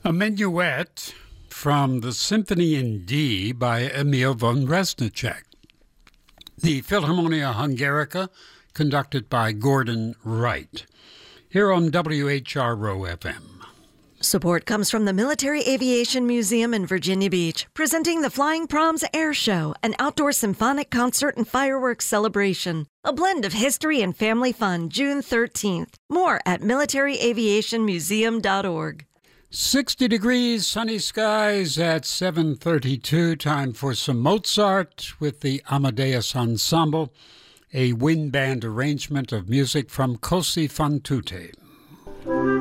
A minuet from the Symphony in D by Emil von Reznicek. The Philharmonia Hungarica, conducted by Gordon Wright. Here on WHRO FM. Support comes from the Military Aviation Museum in Virginia Beach, presenting the Flying Proms Air Show, an outdoor symphonic concert and fireworks celebration. A blend of history and family fun, June 13th. More at militaryaviationmuseum.org. 60 degrees, sunny skies at 7:32. Time for some Mozart with the Amadeus Ensemble, a wind band arrangement of music from Cosi fan tutte.